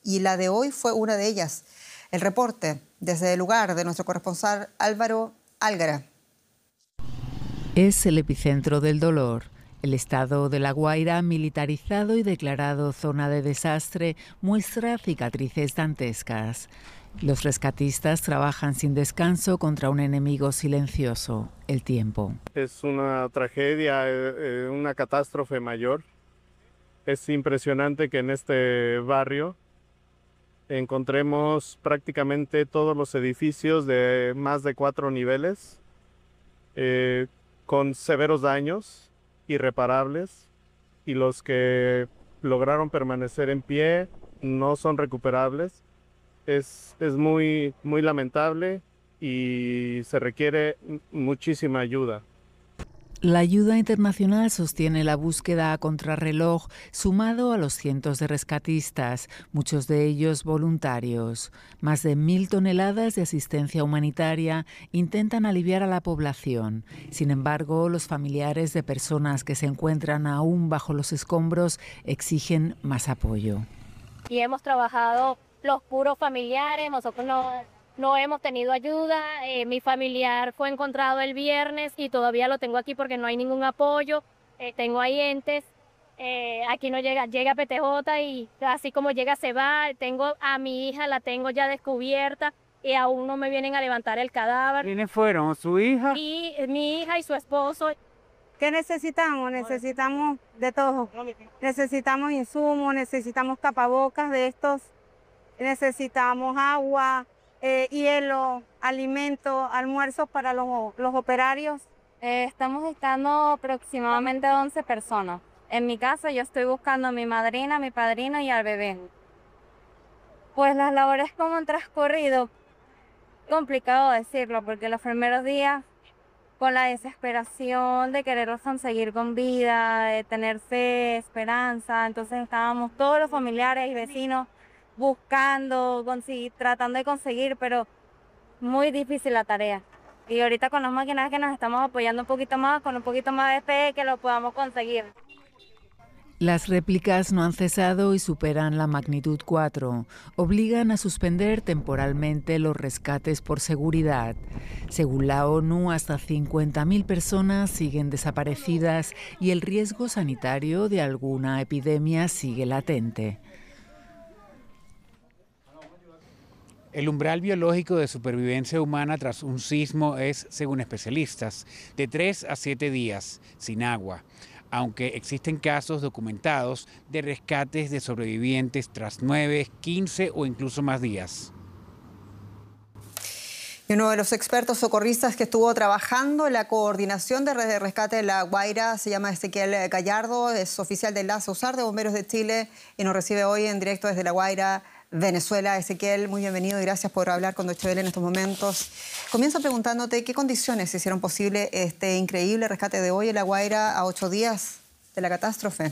y la de hoy fue una de ellas. El reporte desde el lugar de nuestro corresponsal Álvaro Algara. Es el epicentro del dolor. El estado de La Guaira, militarizado y declarado zona de desastre, muestra cicatrices dantescas. Los rescatistas trabajan sin descanso contra un enemigo silencioso, el tiempo. Es una tragedia, una catástrofe mayor. Es impresionante que en este barrio encontremos prácticamente todos los edificios de más de 4 niveles con severos daños irreparables, y los que lograron permanecer en pie no son recuperables. Es muy lamentable y se requiere muchísima ayuda. La ayuda internacional sostiene la búsqueda a contrarreloj, sumado a los cientos de rescatistas, muchos de ellos voluntarios. Más de 1.000 toneladas de asistencia humanitaria intentan aliviar a la población. Sin embargo, los familiares de personas que se encuentran aún bajo los escombros exigen más apoyo. Y hemos trabajado los puros familiares, nosotros no hemos tenido ayuda. Mi familiar fue encontrado el viernes y todavía lo tengo aquí porque no hay ningún apoyo. Tengo ahí entes, aquí no llega PTJ y así como llega se va. Tengo a mi hija, la tengo ya descubierta y aún no me vienen a levantar el cadáver. ¿Quiénes fueron? ¿Su hija? Y mi hija y su esposo. ¿Qué necesitamos? Necesitamos de todo. Necesitamos insumos, necesitamos tapabocas de estos, necesitamos agua, hielo, alimento, almuerzos para los operarios. Estamos buscando aproximadamente 11 personas. En mi caso yo estoy buscando a mi madrina, a mi padrino y al bebé. Pues las labores como han transcurrido, complicado decirlo, porque los primeros días con la desesperación de quererlos conseguir con vida, de tener fe, esperanza, entonces estábamos todos los familiares y vecinos buscando, tratando de conseguir, pero muy difícil la tarea. Y ahorita con las máquinas que nos estamos apoyando un poquito más, con un poquito más de fe que lo podamos conseguir. Las réplicas no han cesado y superan la magnitud 4. Obligan a suspender temporalmente los rescates por seguridad. Según la ONU, hasta 50.000 personas siguen desaparecidas y el riesgo sanitario de alguna epidemia sigue latente. El umbral biológico de supervivencia humana tras un sismo es, según especialistas, de 3 a 7 días, sin agua, aunque existen casos documentados de rescates de sobrevivientes tras 9, 15 o incluso más días. Y uno de los expertos socorristas que estuvo trabajando en la coordinación de rescate de La Guaira se llama Ezequiel Gallardo, es oficial de enlace USAR de Bomberos de Chile y nos recibe hoy en directo desde La Guaira, Venezuela. Ezequiel, muy bienvenido y gracias por hablar con Deutsche Welle en estos momentos. Comienzo preguntándote qué condiciones hicieron posible este increíble rescate de hoy en La Guaira a 8 días de la catástrofe.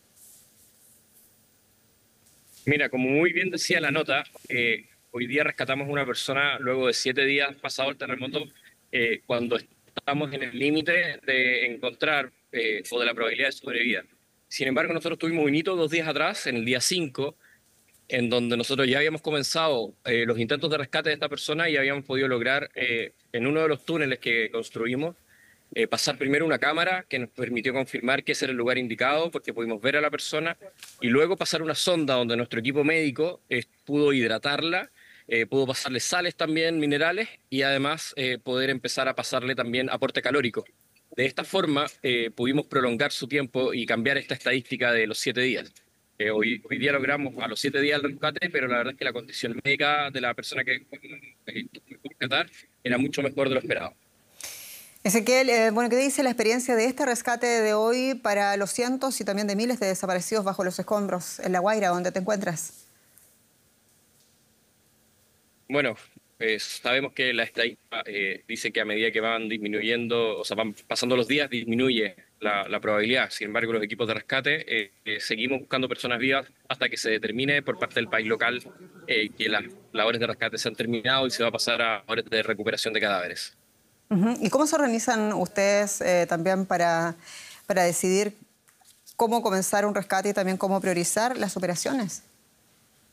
Mira, como muy bien decía la nota, hoy día rescatamos a una persona luego de 7 días pasado el terremoto, cuando estamos en el límite de encontrar o de la probabilidad de sobrevida. Sin embargo, nosotros tuvimos un hito 2 días atrás, en el día 5, en donde nosotros ya habíamos comenzado los intentos de rescate de esta persona y habíamos podido lograr en uno de los túneles que construimos pasar primero una cámara que nos permitió confirmar que ese era el lugar indicado porque pudimos ver a la persona y luego pasar una sonda donde nuestro equipo médico pudo hidratarla, pudo pasarle sales también, minerales y además poder empezar a pasarle también aporte calórico. De esta forma pudimos prolongar su tiempo y cambiar esta estadística de los 7 días. Hoy día logramos a los 7 días el rescate, pero la verdad es que la condición médica de la persona que rescatar era mucho mejor de lo esperado. Ezequiel, bueno, ¿qué dice la experiencia de este rescate de hoy para los cientos y también de miles de desaparecidos bajo los escombros en La Guaira, donde te encuentras? Bueno, sabemos que la estadística dice que a medida que van disminuyendo, o sea, van pasando los días, disminuye la probabilidad. Sin embargo, los equipos de rescate seguimos buscando personas vivas hasta que se determine por parte del país local que las labores de rescate se han terminado y se va a pasar a labores de recuperación de cadáveres. ¿Y cómo se organizan ustedes también para decidir cómo comenzar un rescate y también cómo priorizar las operaciones?